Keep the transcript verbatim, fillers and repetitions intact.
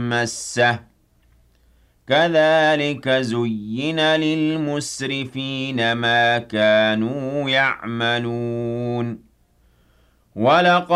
مَسَّهُ كَذَلِكَ زُيِّنَ لِلْمُسْرِفِينَ مَا كَانُوا يَعْمَلُونَ وَلَقَدْ